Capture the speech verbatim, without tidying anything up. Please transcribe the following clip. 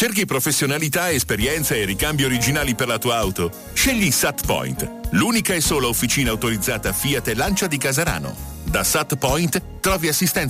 Cerchi professionalità, esperienza e ricambi originali per la tua auto? Scegli SatPoint, l'unica e sola officina autorizzata Fiat e Lancia di Casarano. Da SatPoint trovi assistenza